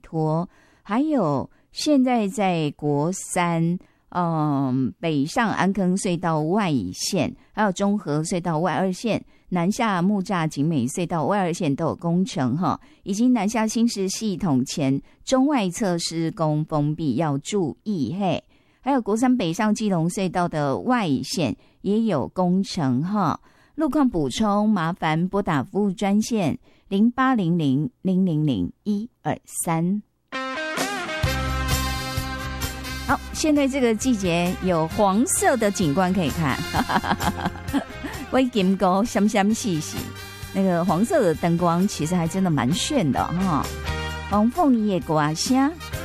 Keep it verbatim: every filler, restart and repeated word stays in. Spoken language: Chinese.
托，还有现在在国三，嗯，北上安坑隧道外线，还有中和隧道外二线，南下木栅景美隧道外二线都有工程哈，以及南下新市系统前中外侧施工封闭，要注意嘿。还有国三北上基隆隧道的外线也有工程哈。路况补充，麻烦拨打服务专线零八零零零零零一二三。好，现在这个季节有黄色的景观可以看，微金沟香香细细，那个黄色的灯光其实还真的蛮炫的哈。黄凤叶瓜虾。